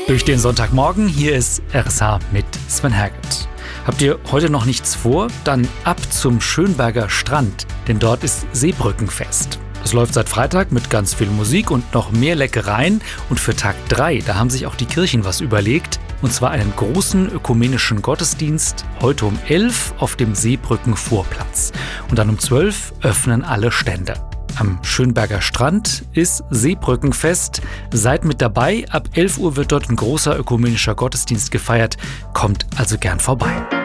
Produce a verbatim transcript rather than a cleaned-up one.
Durch den Sonntagmorgen, hier ist R S H mit Sven Herget. Habt ihr heute noch nichts vor? Dann ab zum Schönberger Strand, denn dort ist Seebrückenfest. Es läuft seit Freitag mit ganz viel Musik und noch mehr Leckereien. Und für Tag drei, da haben sich auch die Kirchen was überlegt. Und zwar einen großen ökumenischen Gottesdienst heute um elf auf dem Seebrückenvorplatz. Und dann um zwölf öffnen alle Stände. Am Schönberger Strand ist Seebrückenfest. Seid mit dabei. Ab elf Uhr wird dort ein großer ökumenischer Gottesdienst gefeiert. Kommt also gern vorbei.